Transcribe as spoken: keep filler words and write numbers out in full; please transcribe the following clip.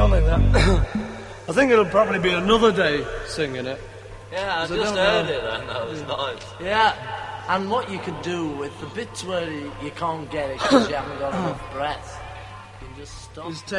stunning, that. I think it'll probably be another day singing it. Yeah, I I just don't heard know. it then, that was nice. Yeah, and what you could do with the bits where you you can't get it because you haven't got enough breath, you can just stop. Just